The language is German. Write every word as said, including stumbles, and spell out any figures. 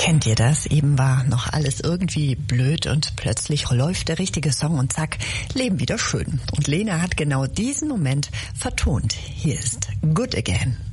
Kennt ihr das? Eben war noch alles irgendwie blöd und plötzlich läuft der richtige Song und zack, Leben wieder schön. Und Lena hat genau diesen Moment vertont. Hier ist Good Again.